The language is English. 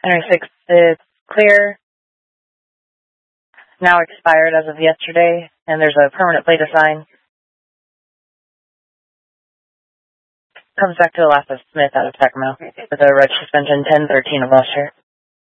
Henry 6, it's clear. Now expired as of yesterday, and there's a permanent plate assigned. Comes back to Alaska Smith out of Sacramento with a red suspension 1013 of last year.